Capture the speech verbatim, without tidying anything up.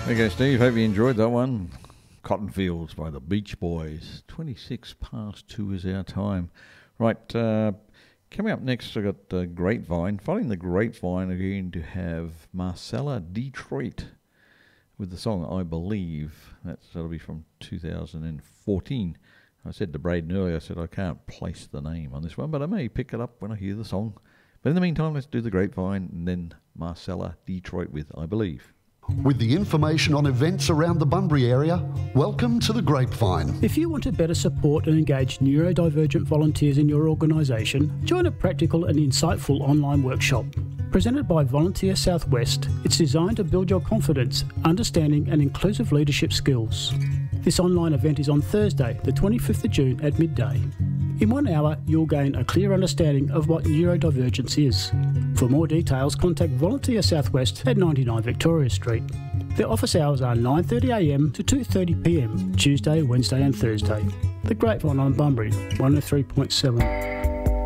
Okay, Steve, hope you enjoyed that one. Cotton Fields by the Beach Boys. twenty-six past two is our time. Right, uh, coming up next, I've got uh, Grapevine. Following the Grapevine, I'm going to have Marcella Detroit with the song I Believe. That's, that'll be from two thousand fourteen. I said to Braden earlier, I said I can't place the name on this one, but I may pick it up when I hear the song. But in the meantime, let's do the Grapevine and then Marcella Detroit with I Believe. With the information on events around the Bunbury area, welcome to the Grapevine. If you want to better support and engage neurodivergent volunteers in your organisation, join a practical and insightful online workshop. Presented by Volunteer Southwest, it's designed to build your confidence, understanding and inclusive leadership skills. This online event is on Thursday, the twenty-fifth of June at midday. In one hour, you'll gain a clear understanding of what neurodivergence is. For more details, contact Volunteer Southwest at ninety-nine Victoria Street. Their office hours are nine thirty a m to two thirty p m, Tuesday, Wednesday and Thursday. The Grapevine on Bunbury, one oh three point seven.